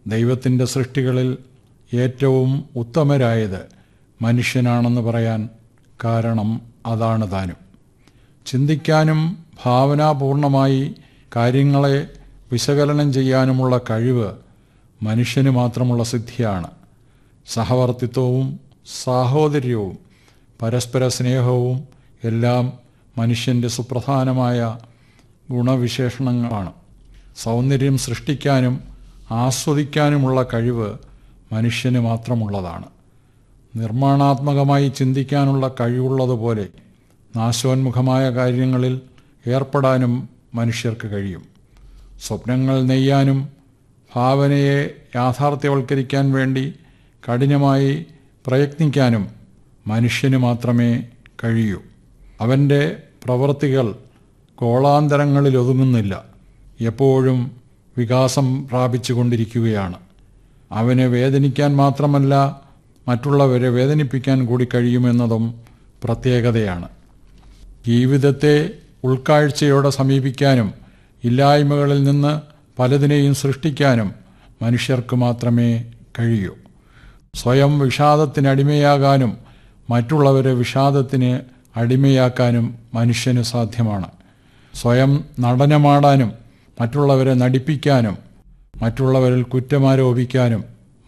ദൈവത്തിൻ്റെ സൃഷ്ടികളിൽ ഏറ്റവും ഉത്തമരായത് മനുഷ്യനാണെന്ന് പറയാൻ കാരണം അതാണ് താനും. ചിന്തിക്കാനും ഭാവനാപൂർണമായി കാര്യങ്ങളെ വിശകലനം ചെയ്യാനുമുള്ള കഴിവ് മനുഷ്യന് മാത്രമുള്ള സിദ്ധിയാണ്. സഹവർത്തിത്വവും സാഹോദര്യവും പരസ്പര സ്നേഹവും എല്ലാം മനുഷ്യൻ്റെ സുപ്രധാനമായ ഗുണവിശേഷണങ്ങളാണ്. സൗന്ദര്യം സൃഷ്ടിക്കാനും ആസ്വദിക്കാനുമുള്ള കഴിവ് മനുഷ്യന് മാത്രമുള്ളതാണ്. നിർമ്മാണാത്മകമായി ചിന്തിക്കാനുള്ള കഴിവുള്ളതുപോലെ നാശോന്മുഖമായ കാര്യങ്ങളിൽ ഏർപ്പെടാനും മനുഷ്യർക്ക് കഴിയും. സ്വപ്നങ്ങൾ നെയ്യാനും ഭാവനയെ യാഥാർത്ഥ്യവൽക്കരിക്കാൻ വേണ്ടി കഠിനമായി പ്രയത്നിക്കാനും മനുഷ്യന് മാത്രമേ കഴിയൂ. അവൻ്റെ പ്രവൃത്തികൾ ഗോളാന്തരങ്ങളിലൊതുങ്ങുന്നില്ല, എപ്പോഴും വികാസം പ്രാപിച്ചുകൊണ്ടിരിക്കുകയാണ്. അവന് വേദനിക്കാൻ മാത്രമല്ല മറ്റുള്ളവരെ വേദനിപ്പിക്കാൻ കൂടി കഴിയുമെന്നതും പ്രത്യേകതയാണ്. ജീവിതത്തെ ഉൾക്കാഴ്ചയോടെ സമീപിക്കാനും ഇല്ലായ്മകളിൽ നിന്ന് പലതിനെയും സൃഷ്ടിക്കാനും മനുഷ്യർക്ക് മാത്രമേ കഴിയൂ. സ്വയം വിഷാദത്തിനടിമയാകാനും മറ്റുള്ളവരെ വിഷാദത്തിന് അടിമയാക്കാനും മനുഷ്യന് സാധ്യമാണ്. സ്വയം നടനമാടാനും മറ്റുള്ളവരെ നടിപ്പിക്കാനും മറ്റുള്ളവരിൽ കുറ്റമാരോപിക്കാനും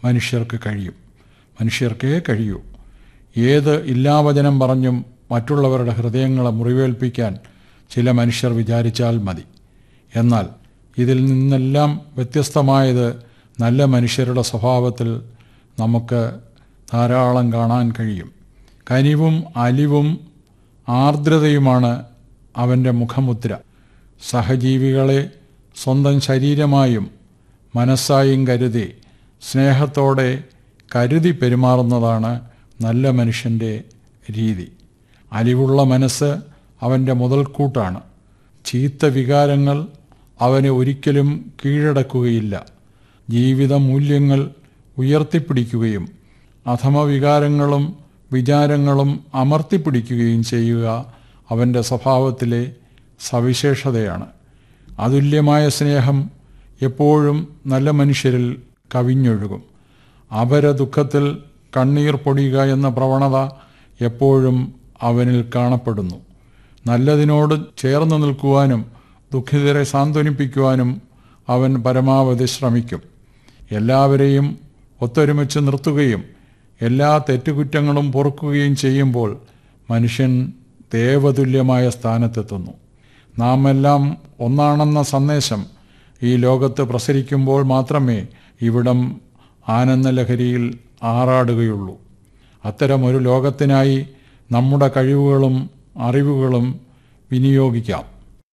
മനുഷ്യർക്കേ കഴിയൂ. ഏത് ഇല്ലാവചനം പറഞ്ഞും മറ്റുള്ളവരുടെ ഹൃദയങ്ങളെ മുറിവേൽപ്പിക്കാൻ ചില മനുഷ്യർ വിചാരിച്ചാൽ മതി. എന്നാൽ ഇതിൽ നിന്നെല്ലാം വ്യത്യസ്തമായത് നല്ല മനുഷ്യരുടെ സ്വഭാവത്തിൽ നമുക്ക് ധാരാളം കാണാൻ കഴിയും. കനിവും അലിവും ആർദ്രതയുമാണ് അവൻ്റെ മുഖമുദ്ര. സഹജീവികളെ സ്വന്തം ശരീരമായും മനസ്സായും കരുതി സ്നേഹത്തോടെ കരുതി പെരുമാറുന്നതാണ് നല്ല മനുഷ്യൻ്റെ രീതി. അലിവുള്ള മനസ്സ് അവൻ്റെ മുതൽക്കൂട്ടാണ്. ചീത്ത വികാരങ്ങൾ അവനെ ഒരിക്കലും കീഴടക്കുകയില്ല. ജീവിത മൂല്യങ്ങൾ ഉയർത്തിപ്പിടിക്കുകയും അധമവികാരങ്ങളും വിചാരങ്ങളും അമർത്തിപ്പിടിക്കുകയും ചെയ്യുക അവൻ്റെ സ്വഭാവത്തിലെ സവിശേഷതയാണ്. അതുല്യമായ സ്നേഹം എപ്പോഴും നല്ല മനുഷ്യരിൽ കവിഞ്ഞൊഴുകും. അപരദുഃഖത്തിൽ കണ്ണീർ പൊടിയുക എന്ന പ്രവണത എപ്പോഴും അവനിൽ കാണപ്പെടുന്നു. നല്ലതിനോട് ചേർന്ന് നിൽക്കുവാനും ദുഃഖിതരെ സാന്ത്വനിപ്പിക്കുവാനും അവൻ പരമാവധി ശ്രമിക്കും. എല്ലാവരെയും ഒത്തൊരുമിച്ച് നിർത്തുകയും എല്ലാ തെറ്റുകുറ്റങ്ങളും പൊറുക്കുകയും ചെയ്യുമ്പോൾ മനുഷ്യൻ ദേവതുല്യമായ സ്ഥാനത്തെത്തുന്നു. നാം എല്ലാം ഒന്നാണെന്ന സന്ദേശം ഈ ലോകത്ത് പ്രസരിക്കുമ്പോൾ മാത്രമേ ഇവിടം ആനന്ദലഹരിയിൽ ആറാടുകയുള്ളൂ. അത്തരമൊരു ലോകത്തിനായി നമ്മുടെ കഴിവുകളും അറിവുകളും വിനിയോഗിക്കാം.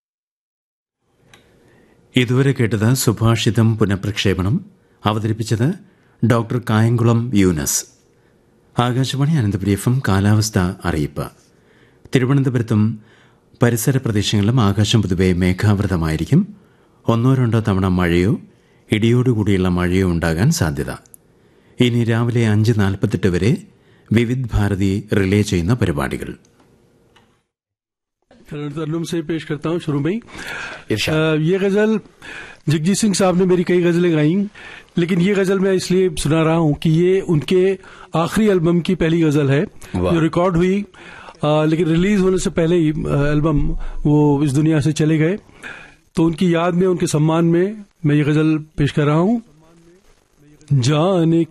ഇതുവരെ കേട്ടത് സുഭാഷിതം പുനഃപ്രക്ഷേപണം. അവതരിപ്പിച്ചത് ഡോക്ടർ കായംകുളം യൂനസ്. ആകാശവാണി അനന്തപുരി FM കാലാവസ്ഥ അറിയിപ്പ്. തിരുവനന്തപുരത്തും പരിസര പ്രദേശങ്ങളിലും ആകാശം പൊതുവെ മേഘാവൃതമായിരിക്കും. 1-2 തവണ മഴയോ ഇടിയോടുകൂടിയുള്ള മഴയോ ഉണ്ടാകാൻ സാധ്യത. ഇനി രാവിലെ 5:48 വരെ വിവിധ് ഭാരതി റിലേ ചെയ്യുന്ന പരിപാടികൾ. तरन्नुम से पेश करता हूँ शुरू में ही। ये गजल जगजीत सिंह साहब ने मेरी कई गजलें गाई, लेकिन ये गजल मैं इसलिए सुना रहा हूँ कि ये उनके आखिरी एल्बम की पहली गजल है जो रिकॉर्ड हुई, लेकिन रिलीज होने से पहले ही एल्बम वो इस दुनिया से चले गए। तो उनकी याद में, उनके सम्मान में मैं ये गजल पेश कर रहा हूँ। जाने